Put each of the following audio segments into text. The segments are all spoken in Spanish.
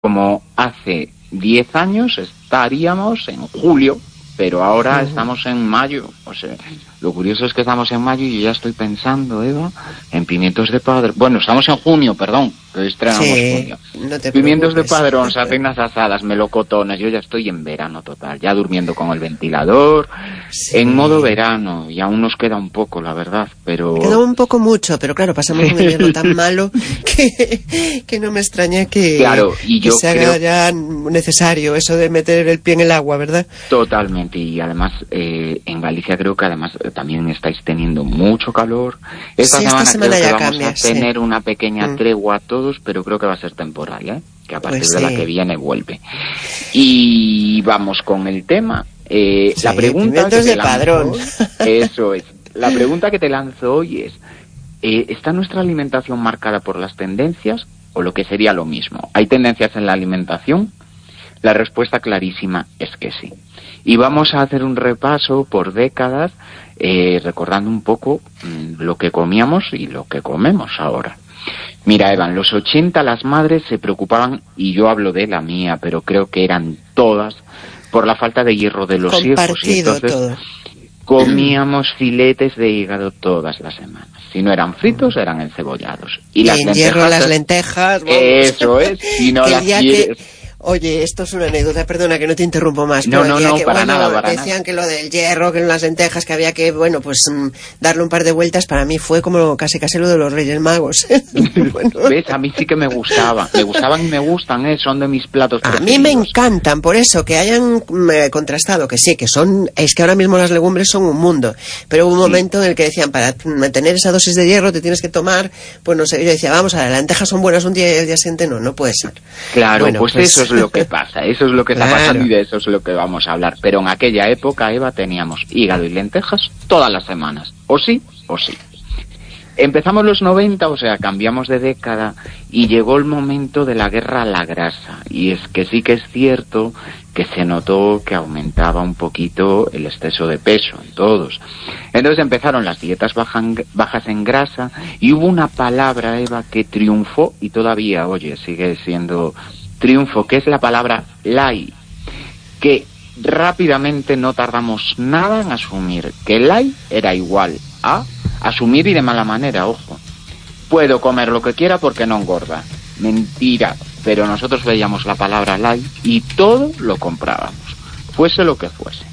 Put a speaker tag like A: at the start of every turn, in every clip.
A: como hace 10 años estaríamos en julio, pero ahora estamos en mayo. O sea, lo curioso es que estamos en mayo y yo ya estoy pensando, Eva, en pimientos de padrón. Bueno, estamos en junio, perdón, que estrenamos junio.
B: No te
A: pimientos
B: preocupes.
A: de padrón, sardinas asadas, melocotones. Yo ya estoy en verano total, ya durmiendo con el ventilador, en modo verano, y aún nos queda un poco, la verdad, pero...
B: Queda un poco mucho, pero claro, pasamos un invierno tan malo que no me extraña que,
A: claro, y yo
B: se haga ya necesario eso de meter el pie en el agua, ¿verdad?
A: Totalmente, y además en Galicia creo que además también estáis teniendo mucho calor. Esta semana creo
B: ya
A: que
B: cambia,
A: vamos a tener una pequeña tregua todos, pero creo que va a ser temporal, ¿eh? Que a partir de la que viene vuelve. Y vamos con el tema. La pregunta que te
B: padrón.
A: Eso es. La pregunta que te lanzo hoy es, ¿está nuestra alimentación marcada por las tendencias o lo que sería lo mismo? ¿Hay tendencias en la alimentación? La respuesta clarísima es que sí. Y vamos a hacer un repaso por décadas, recordando un poco lo que comíamos y lo que comemos ahora. Mira, Eva, en los 80 las madres se preocupaban, y yo hablo de la mía, pero creo que eran todas, por la falta de hierro de los hijos. Y entonces
B: todo.
A: Comíamos filetes de hígado todas las semanas. Si no eran fritos, eran encebollados. Y las lentejas,
B: hierro las lentejas. Vamos.
A: Eso es, si no las quieres...
B: Oye, esto es una anécdota, perdona que no te interrumpo más.
A: No,
B: que,
A: para nada.
B: Decían que lo del hierro, que en las lentejas, que había que, bueno, pues darle un par de vueltas. Para mí fue como casi lo de los Reyes Magos.
A: Bueno. ¿Ves? A mí sí que me gustaban y me gustan, son de mis platos preferidos.
B: A mí me encantan, por eso, que hayan contrastado, que sí, que son, es que ahora mismo las legumbres son un mundo. Pero hubo un momento en el que decían, para tener esa dosis de hierro te tienes que tomar, pues no sé, yo decía, vamos, las lentejas son buenas un día y el día siguiente no puede ser.
A: Claro, bueno, pues eso es lo que pasa, eso es lo que está pasando y de eso es lo que vamos a hablar. Pero en aquella época, Eva, teníamos hígado y lentejas todas las semanas, o sí o sí. Empezamos los 90, o sea, cambiamos de década y llegó el momento de la guerra a la grasa. Y es que sí que es cierto que se notó que aumentaba un poquito el exceso de peso en todos. Entonces empezaron las dietas bajas en grasa y hubo una palabra, Eva, que triunfó y todavía, oye, sigue siendo triunfo, que es la palabra light, que rápidamente no tardamos nada en asumir que light era igual a asumir, y de mala manera, ojo. Puedo comer lo que quiera porque no engorda. Mentira. Pero nosotros veíamos la palabra light y todo lo comprábamos, fuese lo que fuese.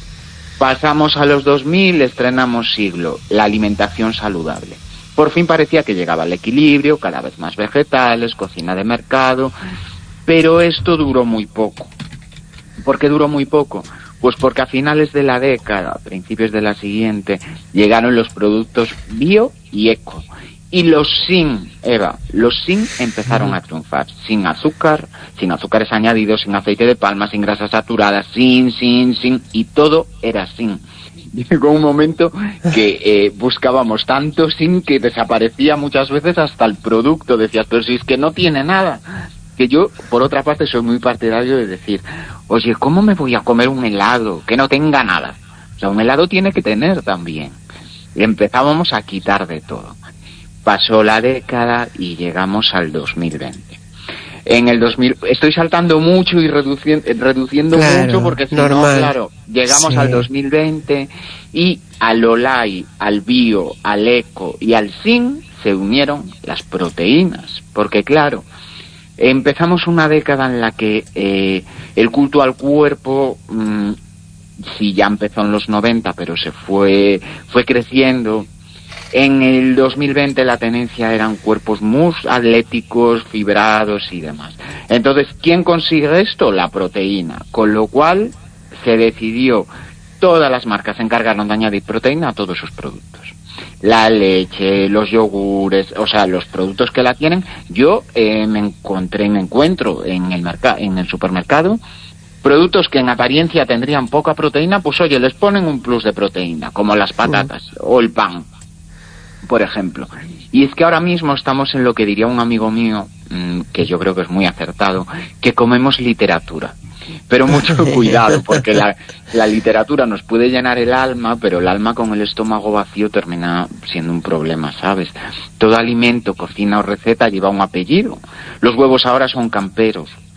A: Pasamos a los 2000, estrenamos siglo, la alimentación saludable. Por fin parecía que llegaba al equilibrio, cada vez más vegetales, cocina de mercado, pero esto duró muy poco. ¿Por qué duró muy poco? Pues porque a finales de la década, a principios de la siguiente, llegaron los productos bio y eco. Y los sin, Eva, los sin empezaron a triunfar. Sin azúcares añadidos, sin aceite de palma, sin grasas saturadas, sin, y todo era sin. Llegó un momento que buscábamos tanto sin que desaparecía muchas veces hasta el producto. Decías, pero si es que no tiene nada. Que yo, por otra parte, soy muy partidario de decir, oye, ¿cómo me voy a comer un helado que no tenga nada? O sea, un helado tiene que tener también. Y empezábamos a quitar de todo. Pasó la década y llegamos al 2020. En el 2000, estoy saltando mucho y reduciendo mucho porque si no, claro, llegamos al 2020 y al OLAI, al bio, al eco y al sin se unieron las proteínas, porque claro, empezamos una década en la que el culto al cuerpo, sí ya empezó en los 90, pero se fue creciendo. En el 2020 la tendencia eran cuerpos muy atléticos, fibrados y demás. Entonces, ¿quién consigue esto? La proteína. Con lo cual se decidió, todas las marcas se encargaron de añadir proteína a todos sus productos. La leche, los yogures, o sea, los productos que la tienen. Yo me encuentro en el supermercado productos que en apariencia tendrían poca proteína, pues oye, les ponen un plus de proteína, como las patatas o el pan, por ejemplo. Y es que ahora mismo estamos en lo que diría un amigo mío, que yo creo que es muy acertado, que comemos literatura. Pero mucho cuidado, porque la literatura nos puede llenar el alma, pero el alma con el estómago vacío termina siendo un problema, ¿sabes? Todo alimento, cocina o receta lleva un apellido. Los huevos ahora son camperos,